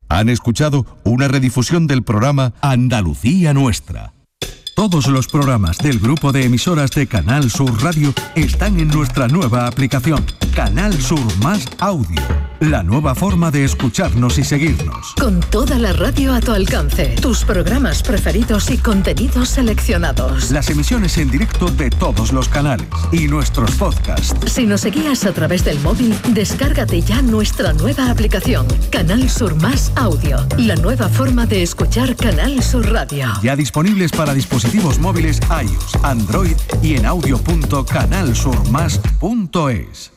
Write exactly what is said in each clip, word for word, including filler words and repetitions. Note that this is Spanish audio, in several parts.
Han escuchado una redifusión del programa Andalucía Nuestra. Todos los programas del grupo de emisoras de Canal Sur Radio están en nuestra nueva aplicación, Canal Sur Más Audio. La nueva forma de escucharnos y seguirnos. Con toda la radio a tu alcance, tus programas preferidos y contenidos seleccionados. Las emisiones en directo de todos los canales y nuestros podcasts. Si nos seguías a través del móvil, descárgate ya nuestra nueva aplicación, Canal Sur Más Audio. La nueva forma de escuchar Canal Sur Radio. Ya disponibles para dispositivos móviles iOS, Android y en audio punto canal sur más punto es.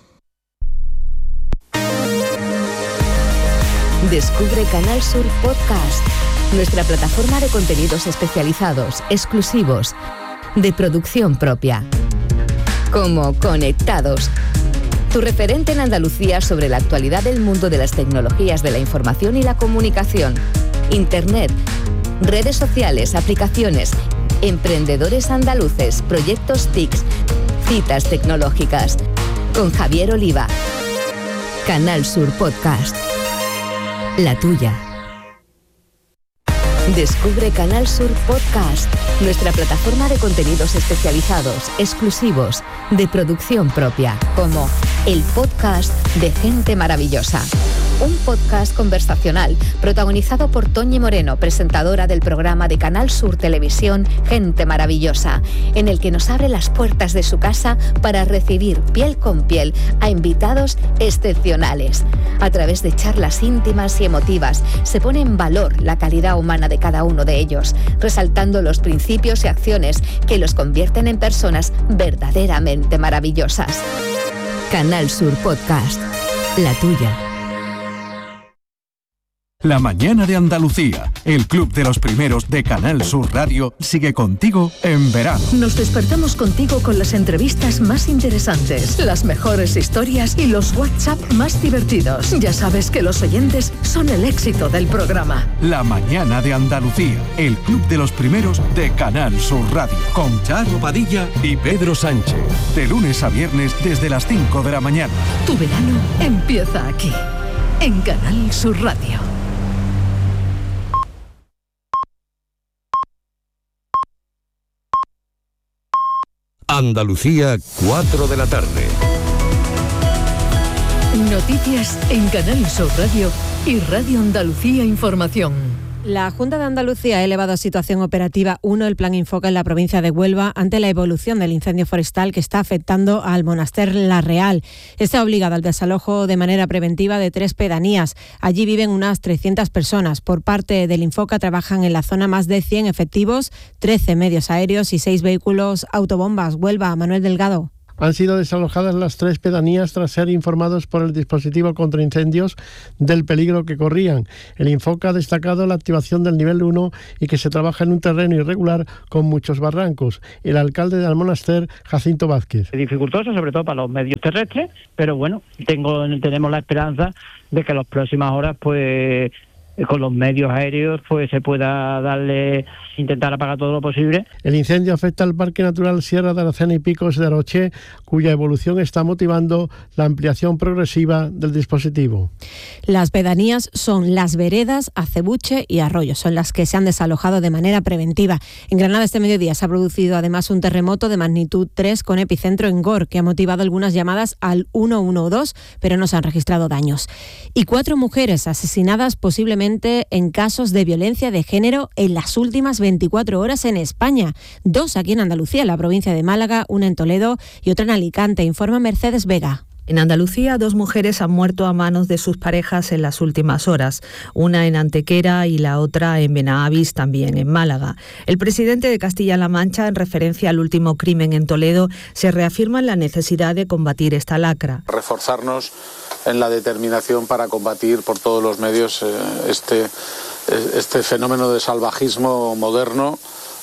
Descubre Canal Sur Podcast, nuestra plataforma de contenidos especializados, exclusivos, de producción propia. Como Conectados, tu referente en Andalucía sobre la actualidad del mundo de las tecnologías de la información y la comunicación, Internet, redes sociales, aplicaciones, emprendedores andaluces, proyectos T I C, citas tecnológicas. Con Javier Oliva. Canal Sur Podcast. La tuya. Descubre Canal Sur Podcast, nuestra plataforma de contenidos especializados, exclusivos, de producción propia, como el podcast de Gente Maravillosa. Un podcast conversacional protagonizado por Toñi Moreno, presentadora del programa de Canal Sur Televisión Gente Maravillosa, en el que nos abre las puertas de su casa para recibir piel con piel a invitados excepcionales. A través de charlas íntimas y emotivas se pone en valor la calidad humana de cada uno de ellos, resaltando los principios y acciones que los convierten en personas verdaderamente maravillosas. Canal Sur Podcast, la tuya. La mañana de Andalucía, el club de los primeros de Canal Sur Radio, sigue contigo en verano. Nos despertamos contigo con las entrevistas más interesantes, las mejores historias y los WhatsApp más divertidos. Ya sabes que los oyentes son el éxito del programa. La mañana de Andalucía, el club de los primeros de Canal Sur Radio, con Charo Padilla y Pedro Sánchez. De lunes a viernes desde las cinco de la mañana. Tu verano empieza aquí, en Canal Sur Radio. Andalucía, cuatro de la tarde. Noticias en Canal Sur Radio y Radio Andalucía Información. La Junta de Andalucía ha elevado a situación operativa uno el Plan Infoca en la provincia de Huelva ante la evolución del incendio forestal que está afectando al Monaster La Real. Este ha obligado al desalojo de manera preventiva de tres pedanías. Allí viven unas trescientas personas. Por parte del Infoca trabajan en la zona más de cien efectivos, trece medios aéreos y seis vehículos autobombas. Huelva, Manuel Delgado. Han sido desalojadas las tres pedanías tras ser informados por el dispositivo contra incendios del peligro que corrían. El Infoca ha destacado la activación del nivel uno y que se trabaja en un terreno irregular con muchos barrancos. El alcalde de Almonaster, Jacinto Vázquez. Dificultoso, sobre todo para los medios terrestres, pero bueno, tengo, tenemos la esperanza de que en las próximas horas, pues, con los medios aéreos, pues se pueda darle, intentar apagar todo lo posible. El incendio afecta al Parque Natural Sierra de Aracena y Picos de Aroche, cuya evolución está motivando la ampliación progresiva del dispositivo. Las pedanías son Las Veredas, Acebuche y Arroyo, son las que se han desalojado de manera preventiva. En Granada este mediodía se ha producido además un terremoto de magnitud tres con epicentro en Gor, que ha motivado algunas llamadas al uno uno dos, pero no se han registrado daños. Y cuatro mujeres asesinadas posiblemente en casos de violencia de género en las últimas veinticuatro horas en España. Dos aquí en Andalucía, en la provincia de Málaga, una en Toledo y otra en Alicante, informa Mercedes Vega. En Andalucía, dos mujeres han muerto a manos de sus parejas en las últimas horas, una en Antequera y la otra en Benavis, también en Málaga. El presidente de Castilla-La Mancha, en referencia al último crimen en Toledo, se reafirma en la necesidad de combatir esta lacra. Reforzarnos en la determinación para combatir por todos los medios este, este fenómeno de salvajismo moderno,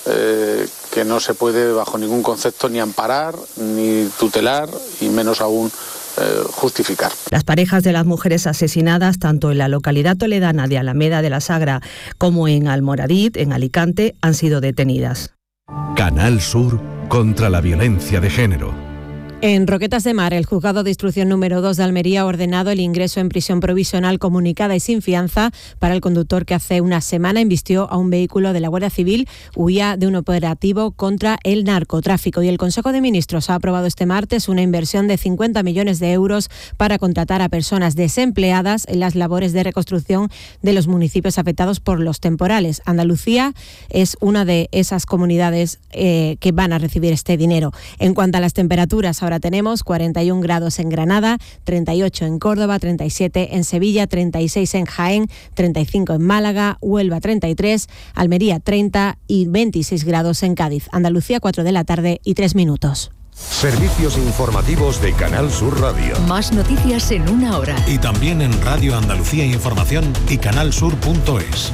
eh, que no se puede bajo ningún concepto ni amparar, ni tutelar, y menos aún justificar. Las parejas de las mujeres asesinadas, tanto en la localidad toledana de Alameda de la Sagra como en Almoradí, en Alicante, han sido detenidas. Canal Sur contra la violencia de género. En Roquetas de Mar, el juzgado de instrucción número dos de Almería ha ordenado el ingreso en prisión provisional comunicada y sin fianza para el conductor que hace una semana embistió a un vehículo de la Guardia Civil, huía de un operativo contra el narcotráfico. Y el Consejo de Ministros ha aprobado este martes una inversión de cincuenta millones de euros para contratar a personas desempleadas en las labores de reconstrucción de los municipios afectados por los temporales. Andalucía es una de esas comunidades eh, que van a recibir este dinero. En cuanto a las temperaturas, ahora tenemos cuarenta y un grados en Granada, treinta y ocho en Córdoba, treinta y siete en Sevilla, treinta y seis en Jaén, treinta y cinco en Málaga, Huelva treinta y tres, Almería treinta y veintiséis grados en Cádiz. Andalucía, cuatro de la tarde y tres minutos. Servicios informativos de Canal Sur Radio. Más noticias en una hora. Y también en Radio Andalucía Información y canalsur punto es.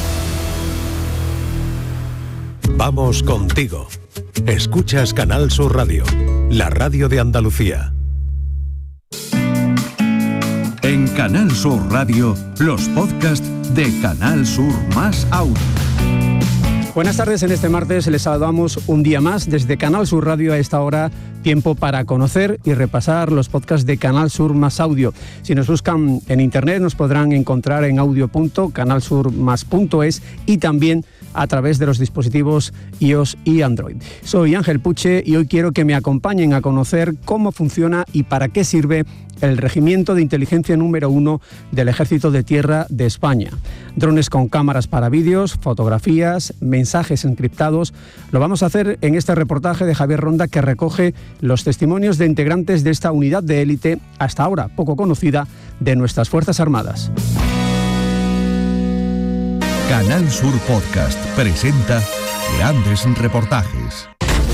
Vamos contigo. Escuchas Canal Sur Radio, la radio de Andalucía. En Canal Sur Radio, los podcasts de Canal Sur Más Audio. Buenas tardes, en este martes les saludamos un día más desde Canal Sur Radio. A esta hora, tiempo para conocer y repasar los podcasts de Canal Sur Más Audio. Si nos buscan en internet nos podrán encontrar en audio punto canal sur más punto es y también a través de los dispositivos iOS y Android. Soy Ángel Puche y hoy quiero que me acompañen a conocer cómo funciona y para qué sirve el Regimiento de Inteligencia número uno del Ejército de Tierra de España. Drones con cámaras para vídeos, fotografías, mensajes encriptados. Lo vamos a hacer en este reportaje de Javier Ronda, que recoge los testimonios de integrantes de esta unidad de élite, hasta ahora poco conocida, de nuestras Fuerzas Armadas. Canal Sur Podcast presenta grandes reportajes.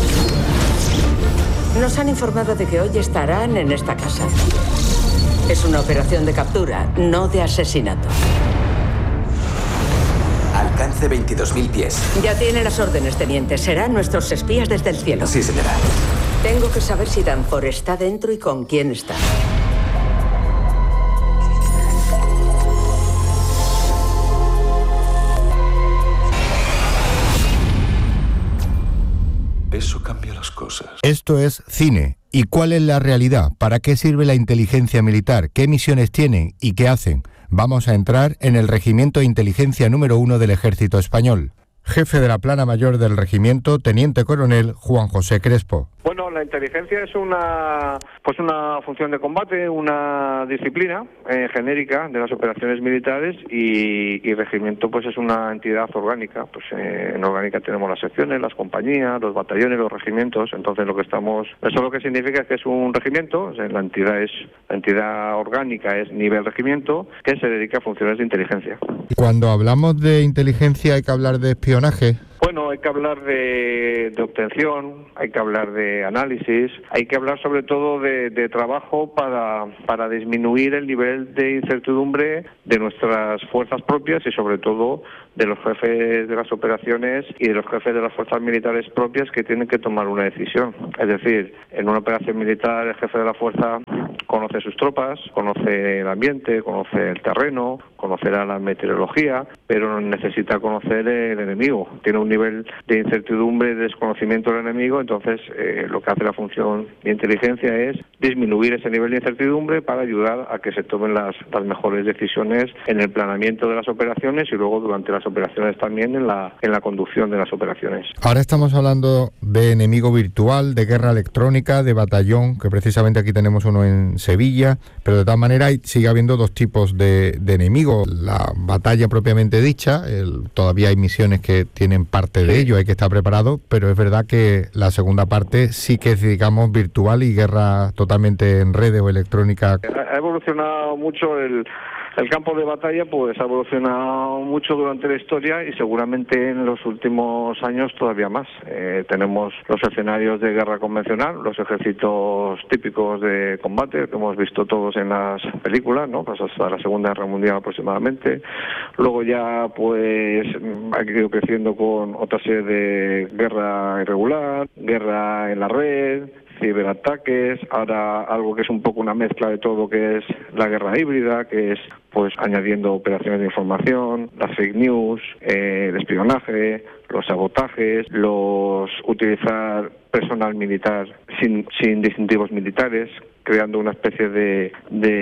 Nos han informado de que hoy estarán en esta casa. Es una operación de captura, no de asesinato. Alcance veintidós mil pies. Ya tiene las órdenes, teniente. Serán nuestros espías desde el cielo. Sí, señora. Tengo que saber si Danfor está dentro y con quién está. Eso cambia las cosas. Esto es cine. ¿Y cuál es la realidad? ¿Para qué sirve la inteligencia militar? ¿Qué misiones tienen y qué hacen? Vamos a entrar en el Regimiento de Inteligencia número uno del Ejército Español. Jefe de la Plana Mayor del Regimiento, Teniente Coronel Juan José Crespo. Bueno, la inteligencia es una pues una función de combate, una disciplina eh, genérica de las operaciones militares y, y regimiento pues es una entidad orgánica. Pues eh, en orgánica tenemos las secciones, las compañías, los batallones, los regimientos. Entonces lo que estamos, eso lo que significa es que es un regimiento. O sea, la entidad es la entidad orgánica es nivel regimiento que se dedica a funciones de inteligencia. Cuando hablamos de inteligencia hay que hablar de espionaje. Bueno, hay que hablar de, de obtención, hay que hablar de análisis, hay que hablar sobre todo de, de trabajo para, para disminuir el nivel de incertidumbre de nuestras fuerzas propias y sobre todo de los jefes de las operaciones y de los jefes de las fuerzas militares propias que tienen que tomar una decisión. Es decir, en una operación militar el jefe de la fuerza conoce sus tropas, conoce el ambiente, conoce el terreno, conocerá la meteorología, pero necesita conocer el enemigo. Tiene un nivel de incertidumbre, de desconocimiento del enemigo, entonces eh, lo que hace la función de inteligencia es disminuir ese nivel de incertidumbre para ayudar a que se tomen las, las mejores decisiones en el planeamiento de las operaciones y luego durante las operaciones también en la, en la conducción de las operaciones. Ahora estamos hablando de enemigo virtual, de guerra electrónica, de batallón, que precisamente aquí tenemos uno en Sevilla, pero de todas maneras sigue habiendo dos tipos de, de enemigos. La batalla propiamente dicha, el, todavía hay misiones que tienen parte de ello, hay que estar preparado, pero es verdad que la segunda parte sí que es, digamos, virtual y guerra totalmente en redes o electrónica. Ha evolucionado mucho el... El campo de batalla pues ha evolucionado mucho durante la historia y seguramente en los últimos años todavía más. Eh, tenemos los escenarios de guerra convencional, los ejércitos típicos de combate que hemos visto todos en las películas, ¿no? Pues hasta la Segunda Guerra Mundial aproximadamente. Luego ya pues ha ido creciendo con otra serie de guerra irregular, guerra en la red, ciberataques, ahora algo que es un poco una mezcla de todo, que es la guerra híbrida, que es pues añadiendo operaciones de información, las fake news, eh, el espionaje, los sabotajes, los utilizar personal militar sin, sin distintivos militares, creando una especie de,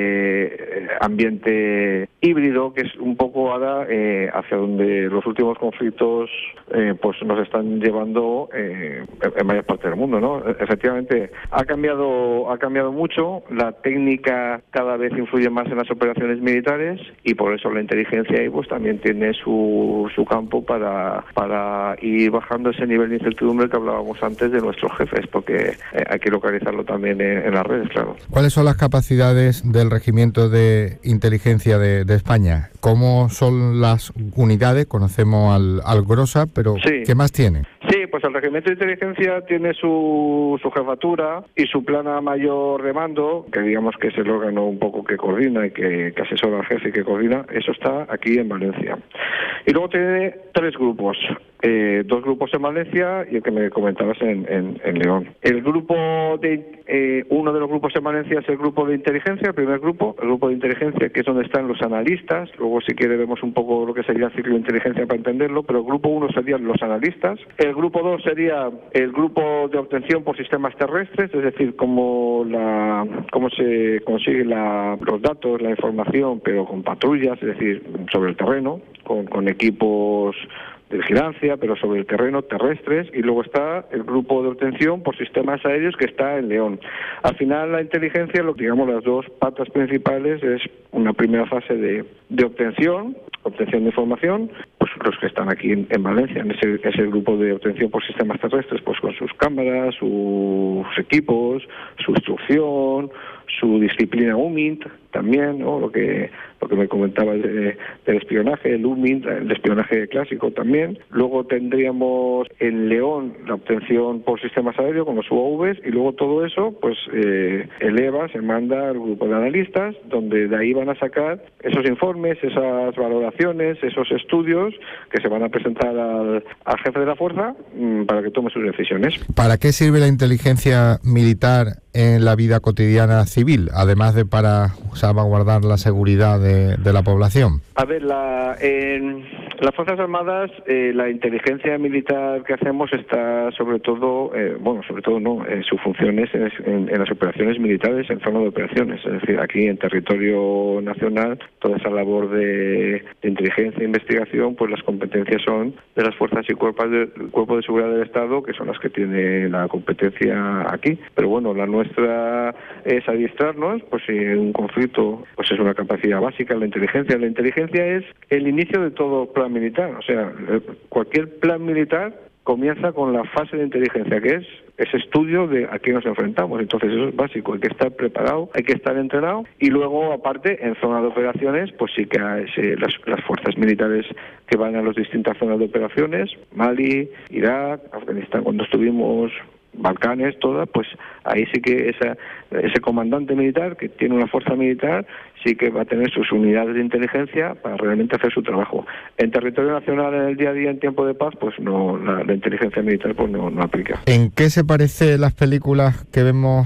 de ambiente híbrido, que es un poco ahora eh, hacia donde los últimos conflictos eh, pues nos están llevando eh, en varias partes del mundo, ¿no? Efectivamente, ha cambiado, ha cambiado mucho, la técnica cada vez influye más en las operaciones militares y por eso la inteligencia ahí pues también tiene su, su campo para, para ir bajando ese nivel de incertidumbre que hablábamos antes de nuestros jefes, porque eh, hay que localizarlo también en, en las redes, claro. ¿Cuáles son las capacidades del Regimiento de Inteligencia de, de España? ¿Cómo son las unidades? Conocemos al, al GROSA, pero sí. ¿Qué más tiene? Sí, pues el Regimiento de Inteligencia tiene su, su jefatura y su plana mayor de mando, que digamos que es el órgano un poco que coordina y que, que asesora al jefe y que coordina. Eso está aquí en Valencia. Y luego tiene tres grupos. Eh, dos grupos en Valencia y el que me comentabas en, en, en León. El grupo de eh, uno de los grupos en Valencia es el grupo de inteligencia, el primer grupo, el grupo de inteligencia, que es donde están los analistas. Luego, si quiere, vemos un poco lo que sería el ciclo de inteligencia para entenderlo, pero el grupo uno serían los analistas. El grupo dos sería el grupo de obtención por sistemas terrestres, es decir, cómo la cómo se consigue la, los datos, la información, pero con patrullas, es decir, sobre el terreno, con, con equipos de vigilancia, pero sobre el terreno, terrestres, y luego está el grupo de obtención por sistemas aéreos que está en León. Al final, la inteligencia, lo digamos, las dos patas principales es una primera fase de, de obtención, obtención de información, pues los que están aquí en, en Valencia, en ese, ese grupo de obtención por sistemas terrestres, pues con sus cámaras, sus equipos, su instrucción, su disciplina U M I N T también, ¿no? Lo que lo que me comentaba de, del espionaje, el U M I N T, el espionaje clásico también. Luego tendríamos en León la obtención por sistemas aéreos con los U A Vs y luego todo eso pues eh, eleva, se manda al grupo de analistas, donde de ahí van a sacar esos informes, esas valoraciones, esos estudios que se van a presentar al, al jefe de la fuerza mmm, para que tome sus decisiones. ¿Para qué sirve la inteligencia militar en la vida cotidiana civil, además de para salvaguardar la seguridad de, de la población? A ver, la, en las Fuerzas Armadas eh, la inteligencia militar que hacemos está sobre todo, eh, bueno, sobre todo no, eh, su función es en, en las operaciones militares, en zona de operaciones, es decir, aquí en territorio nacional, toda esa labor de, de inteligencia e investigación, pues las competencias son de las fuerzas y cuerpos de, cuerpo de seguridad del Estado, que son las que tiene la competencia aquí. Pero bueno, la nuestra es adiestrarnos, pues si en un conflicto, pues es una capacidad básica, la inteligencia. La inteligencia es el inicio de todo plan militar, o sea, cualquier plan militar comienza con la fase de inteligencia, que es ese estudio de a qué nos enfrentamos. Entonces eso es básico, hay que estar preparado, hay que estar entrenado y luego aparte en zona de operaciones pues sí que hay, sí, las, las fuerzas militares que van a las distintas zonas de operaciones, Mali, Irak, Afganistán cuando estuvimos, Balcanes, todas, pues ahí sí que esa, ese comandante militar que tiene una fuerza militar sí que va a tener sus unidades de inteligencia para realmente hacer su trabajo. En territorio nacional, en el día a día, en tiempo de paz, pues no, la, la inteligencia militar pues no, no aplica. ¿En qué se parece las películas que vemos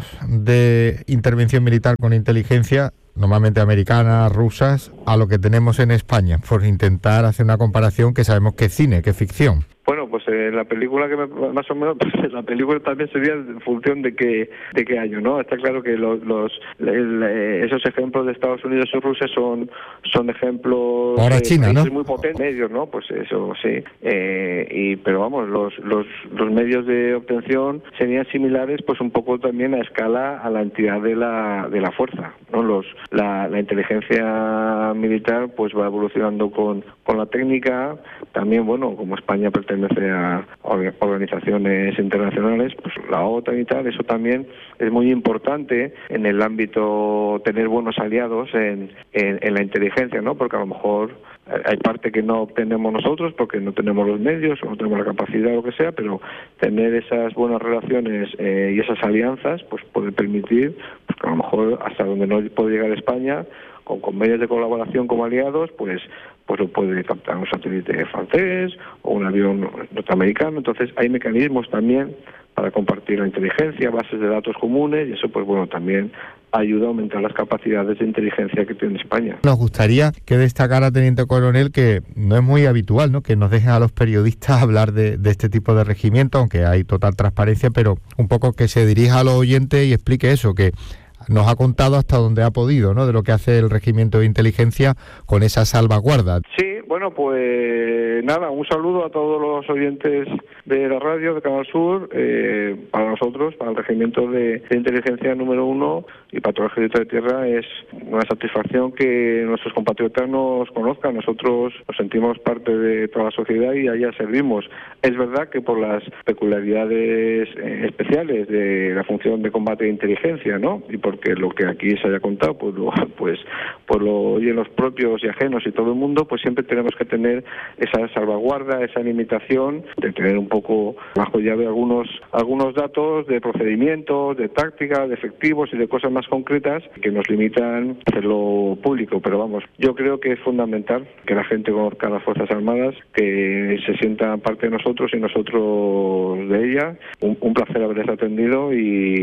de intervención militar con inteligencia, normalmente americanas, rusas, a lo que tenemos en España? Por intentar hacer una comparación, que sabemos que es cine, que es ficción. Bueno, pues eh, la película que me, más o menos, pues, la película también sería en función de qué de qué año, ¿no? Está claro que los, los el, esos ejemplos de Estados Unidos y Rusia son son ejemplos ahora de China, países ¿no? muy potentes, medios, ¿no? Pues eso sí. Eh, y pero vamos, los los los medios de obtención serían similares, pues un poco también a escala a la entidad de la de la fuerza, ¿no? Los la, la inteligencia militar pues va evolucionando con con la técnica, también bueno, como España pertenece a organizaciones internacionales, pues la OTAN y tal, eso también es muy importante en el ámbito tener buenos aliados en, en, en la inteligencia, ¿no? Porque a lo mejor hay parte que no obtenemos nosotros porque no tenemos los medios o no tenemos la capacidad o lo que sea, pero tener esas buenas relaciones eh, y esas alianzas pues puede permitir pues, que a lo mejor hasta donde no puede llegar España, con convenios de colaboración como aliados, pues pues lo puede captar un satélite francés o un avión norteamericano. Entonces hay mecanismos también para compartir la inteligencia, bases de datos comunes, y eso pues bueno también ayuda a aumentar las capacidades de inteligencia que tiene España. Nos gustaría que destacara, Teniente Coronel, que no es muy habitual, ¿no?, que nos dejen a los periodistas hablar de, de este tipo de regimiento, aunque hay total transparencia, pero un poco que se dirija a los oyentes y explique eso, que nos ha contado hasta donde ha podido, ¿no?, de lo que hace el Regimiento de Inteligencia con esa salvaguarda. Sí, bueno, pues nada, un saludo a todos los oyentes de la radio de Canal Sur. Eh, para nosotros, para el Regimiento de, de Inteligencia número uno y para todo el Ejército de Tierra, es una satisfacción que nuestros compatriotas nos conozcan. Nosotros nos sentimos parte de toda la sociedad y allá servimos. Es verdad que por las peculiaridades eh, especiales de la función de combate de inteligencia, ¿no?, y porque lo que aquí se haya contado, pues lo, pues, pues lo oyen los propios y ajenos y todo el mundo, pues siempre tenemos que tener esa salvaguarda, esa limitación de tener un poco bajo llave algunos algunos datos de procedimientos, de tácticas, de efectivos y de cosas más concretas que nos limitan a hacerlo público. Pero vamos, yo creo que es fundamental que la gente conozca las Fuerzas Armadas, que se sientan parte de nosotros y nosotros de ella. Un, un placer haberles atendido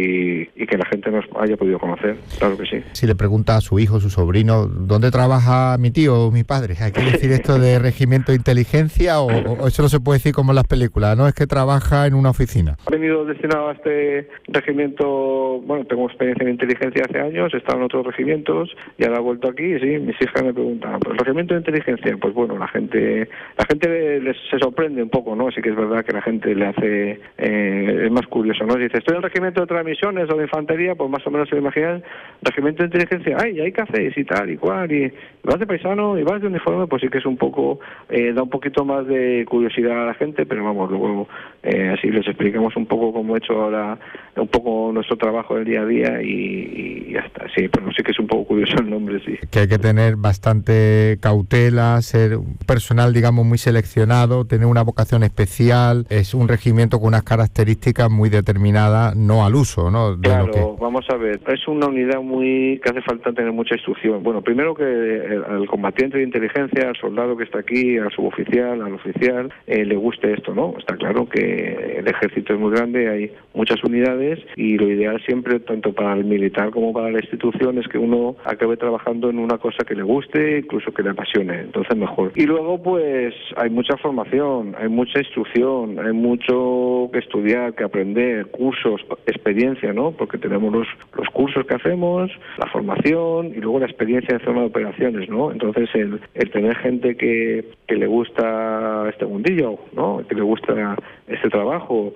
y, y que la gente nos haya podido conocer, claro que sí. Si le pregunta a su hijo, su sobrino, ¿dónde trabaja mi tío o mi padre? ¿Hay que decir esto de Regimiento de Inteligencia o, o eso no se puede decir como en las películas? No es que trabaja en una oficina. He venido destinado a este regimiento, bueno, tengo experiencia en inteligencia hace años, he estado en otros regimientos y ahora he vuelto aquí y sí, mis hijas me preguntan, ¿el regimiento de inteligencia? Pues bueno, la gente la gente les, se sorprende un poco, ¿no? Sí que es verdad que la gente le hace, eh, es más curioso, ¿no? Dice, estoy en el regimiento de transmisiones o de infantería, pues más o menos se lo imaginan, regimiento de inteligencia, ay, hay cafés y tal y cual, y vas de paisano y vas de uniforme, pues sí que es un poco, eh, da un poquito más de curiosidad a la gente, pero vamos, luego eh, así les explicamos un poco cómo he hecho ahora un poco nuestro trabajo del día a día y, y ya está, sí, pero sí que es un poco curioso el nombre, sí. Que hay que tener bastante cautela, ser un personal, digamos, muy seleccionado, tener una vocación especial, es un regimiento con unas características muy determinadas, no al uso, ¿no? De claro, lo que... vamos a ver, es una unidad muy que hace falta tener mucha instrucción. Bueno, primero que el, al combatiente de inteligencia, al soldado que está aquí, al suboficial, al oficial, eh, le guste esto, ¿no? Está claro que el ejército es muy grande, hay muchas unidades y lo ideal siempre, tanto para el militar como para la institución, es que uno acabe trabajando en una cosa que le guste, incluso que le apasione, entonces mejor. Y luego, pues, hay mucha formación, hay mucha instrucción, hay mucho que estudiar, que aprender, cursos, experiencia, ¿no? Porque tenemos los, los cursos que hacemos, la formación y luego la experiencia en zona de operaciones, ¿no? Entonces, el, el tener gente que, que le gusta este mundillo, ¿no? Que le gusta este trabajo,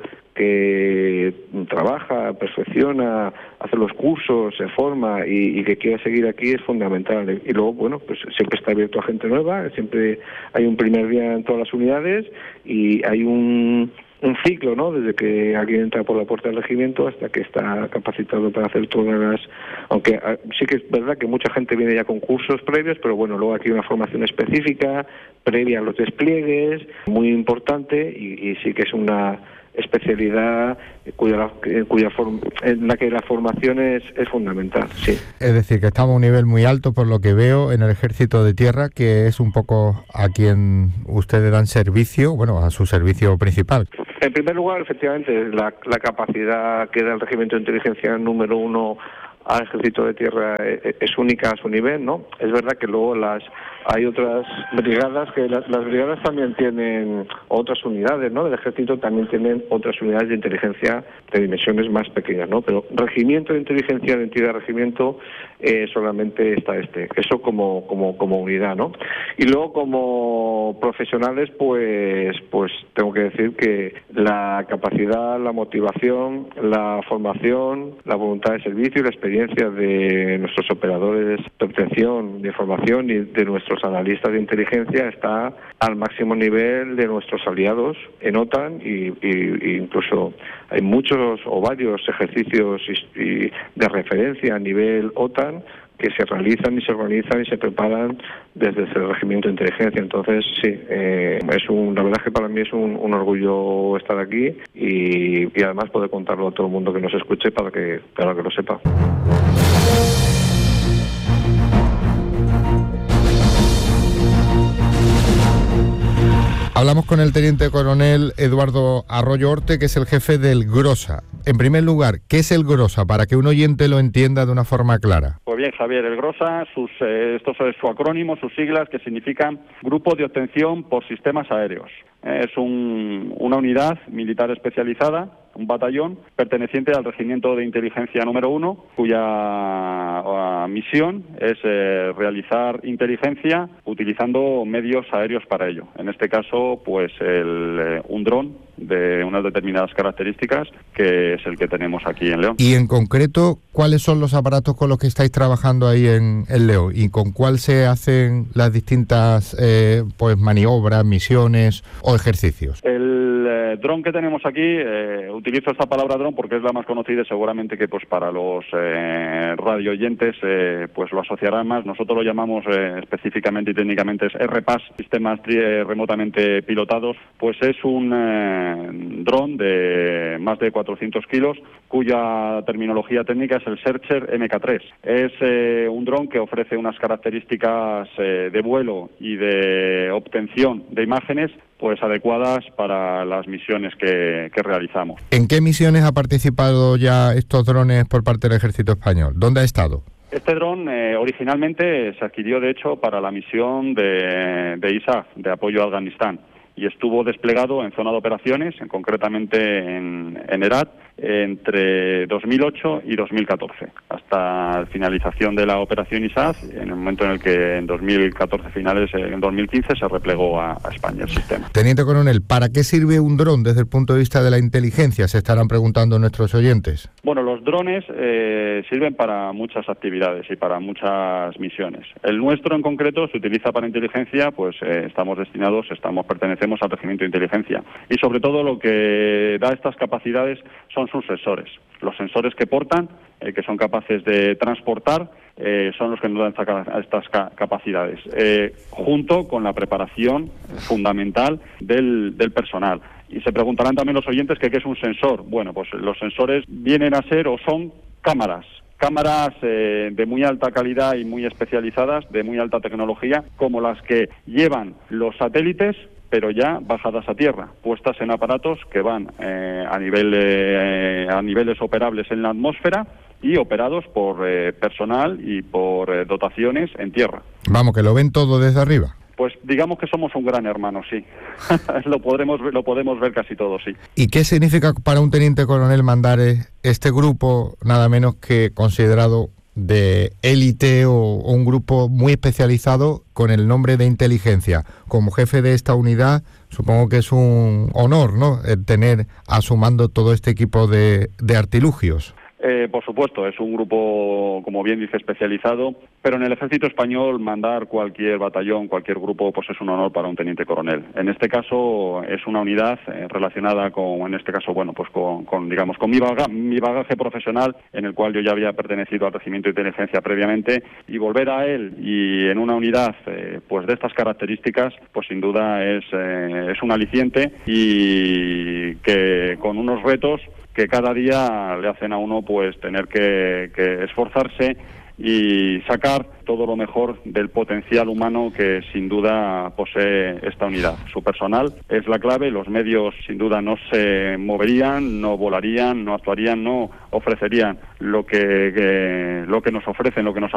que trabaja, perfecciona, hace los cursos, se forma y, y que quiera seguir aquí es fundamental. Y luego, bueno, pues siempre está abierto a gente nueva, siempre hay un primer día en todas las unidades y hay un, un ciclo, ¿no? Desde que alguien entra por la puerta del regimiento hasta que está capacitado para hacer todas las... Aunque sí que es verdad que mucha gente viene ya con cursos previos, pero bueno, luego aquí hay una formación específica, previa a los despliegues, muy importante y, y sí que es una especialidad cuya, cuya form, en la que la formación es, es fundamental, sí. Es decir, que estamos a un nivel muy alto por lo que veo en el Ejército de Tierra, que es un poco a quien ustedes dan servicio, bueno, a su servicio principal. En primer lugar, efectivamente, la, la capacidad que da el Regimiento de Inteligencia número uno al Ejército de Tierra es, es única a su nivel, ¿no? Es verdad que luego las hay otras brigadas, que las, las brigadas también tienen otras unidades, ¿no? Del Ejército también tienen otras unidades de inteligencia de dimensiones más pequeñas, ¿no? Pero Regimiento de Inteligencia, de entidad de regimiento, eh, solamente está este. Eso como como como unidad, ¿no? Y luego como profesionales, pues pues tengo que decir que la capacidad, la motivación, la formación, la voluntad de servicio y la experiencia de nuestros operadores de obtención de información y de nuestros analistas de inteligencia está al máximo nivel de nuestros aliados en OTAN y, y, y incluso hay muchos o varios ejercicios y, y de referencia a nivel OTAN que se realizan y se organizan y se preparan desde el Regimiento de Inteligencia. Entonces, sí, eh, es un, la verdad es que para mí es un, un orgullo estar aquí y, y además poder contarlo a todo el mundo que nos escuche para que, para que lo sepa. Hablamos con el teniente coronel Eduardo Arroyo Orte, que es el jefe del GROSA. En primer lugar, ¿qué es el GROSA? Para que un oyente lo entienda de una forma clara. Pues bien, Javier, el GROSA, sus, eh, esto es su acrónimo, sus siglas, que significan Grupo de Obtención por Sistemas Aéreos. Eh, es un, una unidad militar especializada, un batallón perteneciente al Regimiento de Inteligencia número uno, cuya uh, misión es eh, realizar inteligencia utilizando medios aéreos para ello. En este caso, pues el, eh, un dron de unas determinadas características, que es el que tenemos aquí en León. Y en concreto, ¿cuáles son los aparatos con los que estáis trabajando ahí en, en León? ¿Y con cuál se hacen las distintas eh, pues maniobras, misiones o ejercicios? El eh, dron que tenemos aquí, eh, utilizo esta palabra dron porque es la más conocida y seguramente que pues para los eh, radio oyentes eh, pues lo asociarán más. Nosotros lo llamamos eh, específicamente y técnicamente es R P A S, sistemas tri- remotamente pilotados. Pues es un eh, dron de más de cuatrocientos kilos, cuya terminología técnica es el Searcher M K tres. Es eh, un dron que ofrece unas características eh, de vuelo y de obtención de imágenes pues adecuadas para las misiones que, que realizamos. ¿En qué misiones ha participado ya estos drones por parte del Ejército Español? ¿Dónde ha estado? Este dron eh, originalmente se adquirió, de hecho, para la misión de, de I S A F, de apoyo a Afganistán, y estuvo desplegado en zona de operaciones, en, concretamente en, en Herat, entre dos mil ocho y dos mil catorce, hasta la finalización de la operación I S A F, en el momento en el que en dos mil catorce finales, en dos mil quince, se replegó a, a España el sistema. Teniente coronel, ¿para qué sirve un dron desde el punto de vista de la inteligencia? Se estarán preguntando nuestros oyentes. Bueno, los drones eh, sirven para muchas actividades y para muchas misiones. El nuestro en concreto se utiliza para inteligencia, pues eh, estamos destinados, estamos pertenecemos al Regimiento de Inteligencia, y sobre todo lo que da estas capacidades son sus sensores. Los sensores que portan, eh, que son capaces de transportar, eh, son los que nos dan esta, estas ca- capacidades, eh, junto con la preparación fundamental del, del personal. Y se preguntarán también los oyentes que qué es un sensor. Bueno, pues los sensores vienen a ser o son cámaras. Cámaras eh, de muy alta calidad y muy especializadas, de muy alta tecnología, como las que llevan los satélites, pero ya bajadas a tierra, puestas en aparatos que van eh, a nivel eh, a niveles operables en la atmósfera y operados por eh, personal y por eh, dotaciones en tierra. Vamos, que lo ven todo desde arriba. Pues digamos que somos un gran hermano, sí. lo podremos lo podemos ver casi todo, sí. ¿Y qué significa para un teniente coronel mandar este grupo, nada menos que considerado de élite o, o un grupo muy especializado con el nombre de inteligencia? Como jefe de esta unidad, supongo que es un honor, ¿no?, el tener a su mando todo este equipo de, de artilugios. Eh, por supuesto, es un grupo, como bien dice, especializado, pero en el Ejército Español mandar cualquier batallón, cualquier grupo, pues es un honor para un teniente coronel. En este caso es una unidad eh, relacionada con, en este caso, bueno, pues con, con digamos, con mi, baga, mi bagaje profesional, en el cual yo ya había pertenecido al Regimiento de Inteligencia previamente, y volver a él y en una unidad, eh, pues de estas características, pues sin duda es, eh, es un aliciente, y que con unos retos que cada día le hacen a uno pues tener que, que esforzarse y sacar todo lo mejor del potencial humano que sin duda posee esta unidad. Su personal es la clave, los medios sin duda no se moverían, no volarían, no actuarían, no ofrecerían lo que, que lo que nos ofrecen, lo que nos